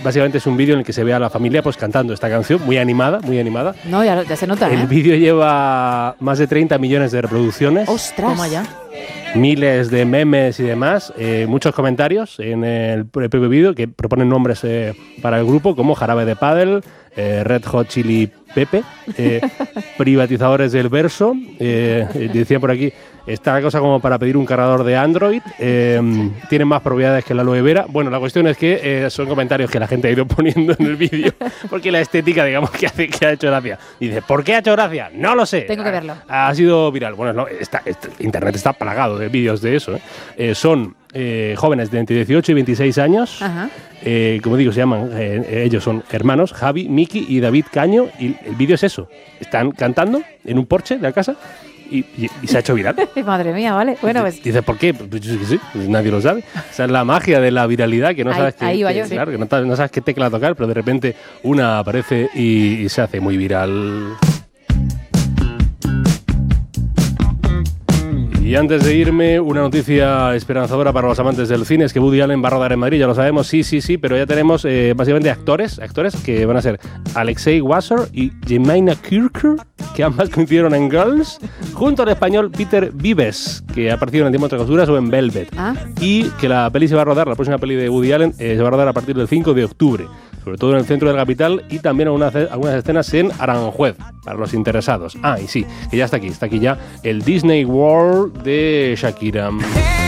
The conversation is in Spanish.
básicamente es un vídeo en el que se ve a la familia pues cantando esta canción, muy animada, muy animada. No, ya se nota, El vídeo lleva más de 30 millones de reproducciones. ¡Ostras! Toma ya. Miles de memes y demás, muchos comentarios en el propio vídeo que proponen nombres para el grupo como Jarabe de Pádel, Red Hot Chili Pepe, privatizadores del verso, decía por aquí, está la cosa como para pedir un cargador de Android, tienen más propiedades que la aloe vera. Bueno, la cuestión es que son comentarios que la gente ha ido poniendo en el vídeo, porque la estética, digamos, que ha hecho gracia. Dice, ¿por qué ha hecho gracia? No lo sé. Tengo que verlo. Ha sido viral. Bueno, no, Internet está plagado de vídeos de eso. Son jóvenes de entre 18 y 26 años. Ajá. Como digo, se llaman, ellos son hermanos, Javi, Miki y David Caño, y el vídeo es eso. Están cantando en un porche de la casa y se ha hecho viral. Madre mía, vale. Bueno, pues. Dices, ¿por qué? Pues sí, nadie lo sabe. Esa es la magia de la viralidad, que no sabes claro, que no sabes qué tecla tocar, pero de repente una aparece y se hace muy viral. Y antes de irme, una noticia esperanzadora para los amantes del cine es que Woody Allen va a rodar en Madrid, ya lo sabemos, sí, pero ya tenemos básicamente actores que van a ser Alexei Wasser y Jemina Kirker, que ambas coincidieron en Girls, junto al español Peter Vives, que ha aparecido en El tiempo entre costuras o en Velvet. Y que la peli se va a rodar, la próxima peli de Woody Allen, se va a rodar a partir del 5 de octubre. Sobre todo en el centro de la capital y también algunas escenas en Aranjuez, para los interesados. Y sí, que ya está aquí ya el Disney World de Shakira.